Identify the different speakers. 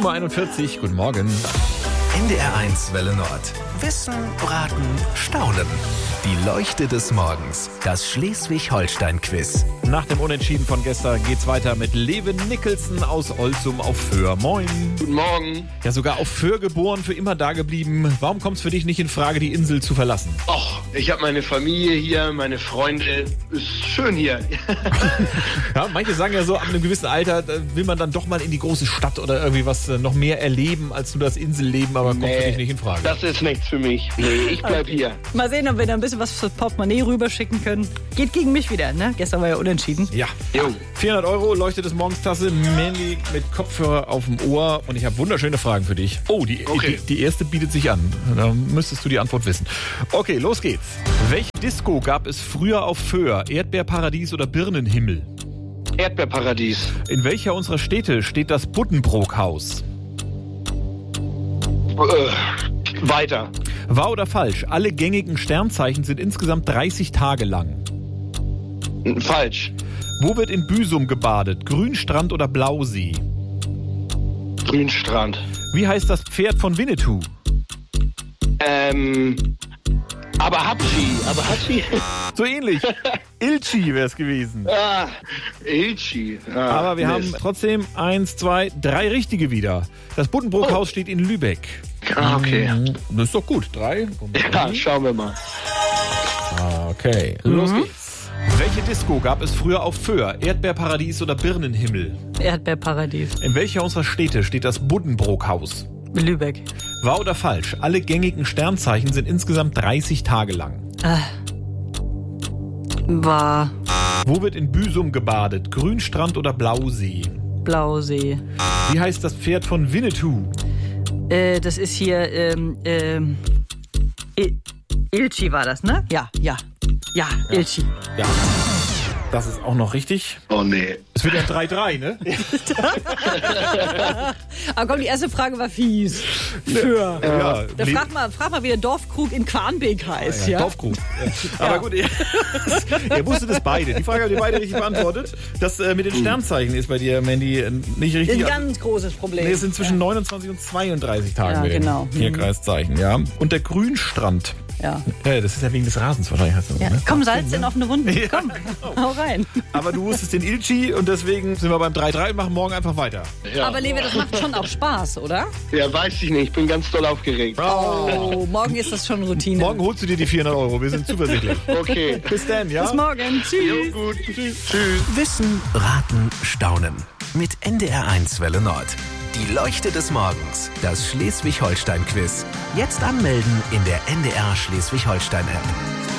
Speaker 1: 7.41 Uhr, guten Morgen.
Speaker 2: NDR1 Welle Nord. Wissen, Raten, Staunen. Die Leuchte des Morgens. Das Schleswig-Holstein-Quiz.
Speaker 1: Nach dem Unentschieden von gestern geht's weiter mit Leven Nicholson aus Olzum auf Föhr. Moin.
Speaker 3: Guten Morgen.
Speaker 1: Ja, sogar auf Föhr geboren, für immer da geblieben. Warum kommt es für dich nicht in Frage, die Insel zu verlassen?
Speaker 3: Och, ich habe meine Familie hier, meine Freunde. Ist schön hier.
Speaker 1: Ja, manche sagen ja so, ab einem gewissen Alter will man dann doch mal in die große Stadt oder irgendwie was noch mehr erleben als nur das Inselleben, aber kommt für dich nicht in Frage.
Speaker 3: Das ist nichts für mich. Nee, ich bleib hier.
Speaker 4: Mal sehen, ob wir da ein bisschen was fürs Portemonnaie rüberschicken können. Geht gegen mich wieder, ne? Gestern war ja unentschieden.
Speaker 1: Ja.
Speaker 3: Jo.
Speaker 1: 400 Euro, Leuchte des Morgenstasse, Mandy mit Kopfhörer auf dem Ohr und ich habe wunderschöne Fragen für dich. Oh, die erste bietet sich an. Da müsstest du die Antwort wissen. Okay, los geht's. Welche Disco gab es früher auf Föhr? Erdbeerparadies oder Birnenhimmel?
Speaker 3: Erdbeerparadies.
Speaker 1: In welcher unserer Städte steht das Buddenbrook-Haus?
Speaker 3: Weiter.
Speaker 1: Wahr oder falsch? Alle gängigen Sternzeichen sind insgesamt 30 Tage lang.
Speaker 3: Falsch.
Speaker 1: Wo wird in Büsum gebadet? Grünstrand oder Blausee?
Speaker 3: Grünstrand.
Speaker 1: Wie heißt das Pferd von Winnetou?
Speaker 3: Abahachi.
Speaker 1: So ähnlich. Ilchi wäre es gewesen.
Speaker 3: Ilchi.
Speaker 1: Aber wir haben trotzdem 1, 2, 3 richtige wieder. Das Buddenbrook-Haus steht in Lübeck.
Speaker 3: Okay.
Speaker 1: Das ist doch gut. 3.
Speaker 3: Ja, schauen wir mal.
Speaker 1: Okay, los geht's. Welche Disco gab es früher auf Föhr? Erdbeerparadies oder Birnenhimmel?
Speaker 4: Erdbeerparadies.
Speaker 1: In welcher unserer Städte steht das Buddenbrook-Haus?
Speaker 4: Lübeck.
Speaker 1: Wahr oder falsch? Alle gängigen Sternzeichen sind insgesamt 30 Tage lang.
Speaker 4: War
Speaker 1: Wo wird in Büsum gebadet? Grünstrand oder Blausee?
Speaker 4: Blausee.
Speaker 1: Wie heißt das Pferd von Winnetou?
Speaker 4: Das ist hier, Ilchi war das, ne? Ja, Ilchi.
Speaker 1: Ja. Das ist auch noch richtig.
Speaker 3: Oh nee.
Speaker 1: Es wird ja 3-3, ne?
Speaker 4: Aber komm, die erste Frage war fies. Für.
Speaker 1: Ja,
Speaker 4: Da frag mal, wie der Dorfkrug in Quarnbeek heißt, ja?
Speaker 1: Dorfkrug. Ja. Aber gut, ihr wusstet es beide. Die Frage habt ihr beide richtig beantwortet. Das mit den Sternzeichen ist bei dir, Mandy, nicht richtig.
Speaker 4: Ein ganz großes Problem.
Speaker 1: Nee, es sind zwischen 29 und 32 Tagen
Speaker 4: Ja,
Speaker 1: mit
Speaker 4: genau.
Speaker 1: den Tierkreiszeichen, ja. Und der Grünstrand.
Speaker 4: Ja.
Speaker 1: Ja, das ist ja wegen des Rasens wahrscheinlich. Hast du,
Speaker 4: Ja.
Speaker 1: ne?
Speaker 4: Komm, Salz in offene Wunden.
Speaker 1: Ja,
Speaker 4: Komm, hau rein.
Speaker 1: Aber du wusstest den Ilchi und deswegen sind wir beim 3-3 und machen morgen einfach weiter.
Speaker 3: Ja.
Speaker 4: Aber Lewe, das macht schon auch Spaß, oder?
Speaker 3: Ja, weiß ich nicht. Ich bin ganz doll aufgeregt.
Speaker 4: Oh, morgen ist das schon Routine.
Speaker 1: Morgen holst du dir die 400 Euro. Wir sind zuversichtlich.
Speaker 3: Okay.
Speaker 1: Bis dann, ja?
Speaker 4: Bis morgen. Tschüss.
Speaker 3: Jo, gut. Tschüss.
Speaker 2: Wissen, Raten, Staunen. Mit NDR1 Welle Nord. Die Leuchte des Morgens. Das Schleswig-Holstein-Quiz. Jetzt anmelden in der NDR Schleswig-Holstein-App.